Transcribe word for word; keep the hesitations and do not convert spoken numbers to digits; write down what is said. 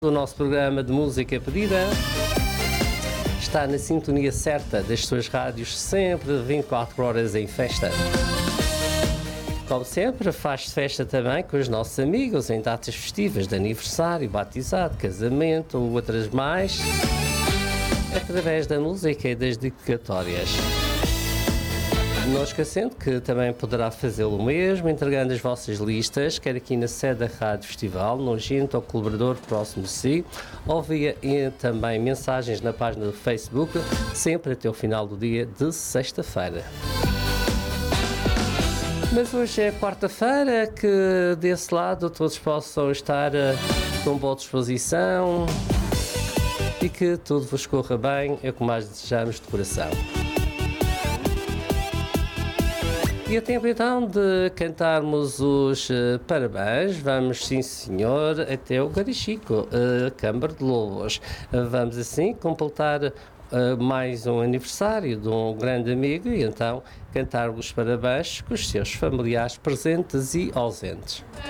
O nosso programa de música pedida está na sintonia certa das suas rádios, sempre vinte e quatro horas em festa. Como sempre, faz festa também com os nossos amigos em datas festivas de aniversário, batizado, casamento ou outras mais, através da música e das dedicatórias. Não esquecendo que também poderá fazê-lo mesmo, entregando as vossas listas, quer aqui na sede da Rádio Festival, no agente ou colaborador próximo de si, ou via e também mensagens na página do Facebook, sempre até o final do dia de sexta-feira. Mas hoje é quarta-feira, que desse lado todos possam estar com boa disposição e que tudo vos corra bem, é o que mais desejamos de coração. E é tempo então de cantarmos os uh, parabéns. Vamos, sim senhor, até o Garichico, uh, Câmara de Lobos. Uh, vamos assim completar uh, mais um aniversário de um grande amigo e então cantar os parabéns com os seus familiares presentes e ausentes.